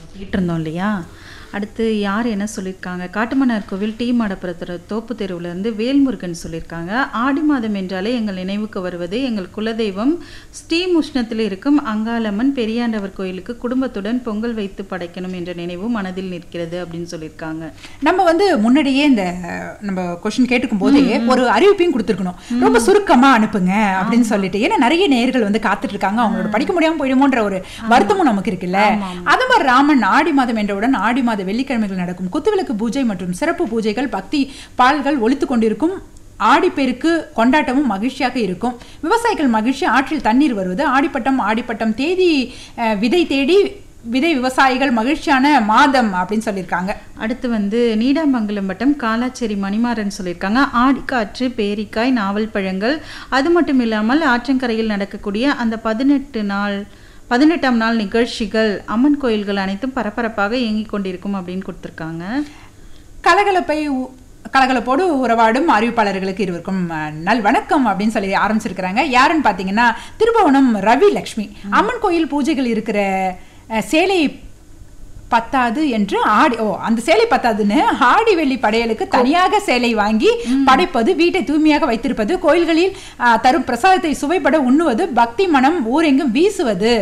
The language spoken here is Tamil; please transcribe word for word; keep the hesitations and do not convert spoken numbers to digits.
கேட்டிருந்தோம் இல்லையா? அடுத்து யார் என்ன சொல்லியிருக்காங்க? காட்டுமன்னார் கோவில் டி மாடப்புறத்துல தோப்பு தெருவுலேருந்து வேல்முருகன் சொல்லியிருக்காங்க. ஆடி மாதம் என்றாலே எங்கள் நினைவுக்கு வருவது எங்கள் குலதெய்வம் ஸ்ரீமுஷ்ணத்தில் இருக்கும் அங்காளம்மன் பெரியாண்டவர் கோயிலுக்கு குடும்பத்துடன் பொங்கல் வைத்து படைக்கணும் என்ற நினைவு மனதில் நிற்கிறது அப்படின்னு சொல்லியிருக்காங்க. நம்ம வந்து முன்னாடியே இந்த நம்ம கொஸ்டின் கேட்டுக்கும் போதே ஒரு அறிவிப்பையும் கொடுத்துருக்கணும், ரொம்ப சுருக்கமா அனுப்புங்க அப்படின்னு சொல்லிட்டு. ஏன்னா நிறைய நேயர்கள் வந்து காத்துட்டு இருக்காங்க, அவங்களோட படிக்க முடியாம போயிடுமோன்ற ஒரு வருத்தமும் நமக்கு இருக்குல்ல. அது மாதிரி ராமன் ஆடி மாதம் என்றவுடன் ஆடி மாத வெள்ளிக்கிழமைகள் நடக்கும் குத்துவிளக்கு பூஜை மற்றும் சிறப்பு பூஜைகள், பக்தி பால்கள் ஒலித்து கொண்டிருக்கும். ஆடிப்பெருக்கு கொண்டாட்டமும் மகிழ்ச்சியாக இருக்கும். விவசாயிகள் மகிழ்ச்சி, ஆற்றில் தண்ணீர் வருவது, ஆடிப்பட்டம் ஆடிப்பட்டம் தேதி விதை தேடி விதை விவசாயிகள் மகிழ்ச்சியான மாதம் அப்படின்னு சொல்லியிருக்காங்க. அடுத்து வந்து நீடாமங்கலம் வட்டம் காலாச்சேரி மணிமாறன் சொல்லியிருக்காங்க. ஆடிக்காற்று, பேரிக்காய், நாவல் பழங்கள், அது மட்டும் இல்லாமல் ஆற்றங்கரையில் நடக்கக்கூடிய அந்த பதினெட்டு நாள் பதினெட்டாம் நாள் நிகழ்ச்சிகள், அம்மன் கோயில்கள் அனைத்தும் பரபரப்பாக இயங்கிக் கொண்டிருக்கும் அப்படின்னு கொடுத்துருக்காங்க. கலகலப்பை கலகலப்போடு உறவாடும் அறிவிப்பாளர்களுக்கு இருவருக்கும் நல் வணக்கம் அப்படின்னு சொல்லி ஆரம்பிச்சிருக்கிறாங்க. யாருன்னு பார்த்தீங்கன்னா திருபுவனம் ரவி லக்ஷ்மி. அம்மன் கோயில் பூஜைகள் இருக்கிற சேலை பத்தாது என்று ஆடி ஓ அந்த சேலை பத்தாதுன்னு ஆடி வெள்ளி படையலுக்கு தனியாக சேலை வாங்கி படைப்பது, வீட்டை தூய்மையாக வைத்திருப்பது, கோயில்களில் தரும் பிரசாதத்தை சுவைப்பட உண்ணுவது, பக்தி மனம் ஊரெங்கும் வீசுவது